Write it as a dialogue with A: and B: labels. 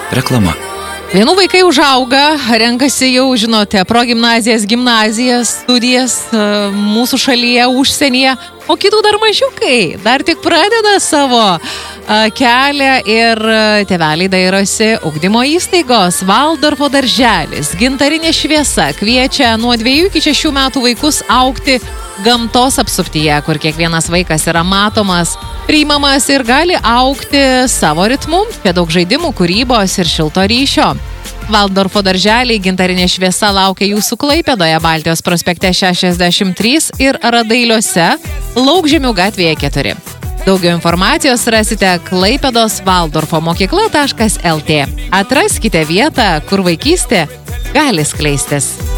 A: Reklama.
B: Vienų vaikai užauga, renkasi jau, žinote, progimnazijas, gimnazijas, studijas mūsų šalyje, užsienyje, o kitų dar mažiukai, dar tik pradeda savo kelią ir tėveliai dairosi ugdymo įstaigos. Valdorfo darželis, Gintarinė šviesa kviečia nuo 2 iki 6 metų vaikus augti gamtos apsuptyje, kur kiekvienas vaikas yra matomas, priimamas ir gali augti savo ritmu, prie daug žaidimų, kūrybos ir šilto ryšio. Valdorfo darželiai Gintarinė šviesa laukia jūsų Klaipėdoje, Baltijos prospekte 63 ir Radailiuose, Laukžemių gatvėje 4. Daugiau informacijos rasite Klaipėdos Valdorfo mokykla.lt. Atraskite vietą, kur vaikystė gali skleistis.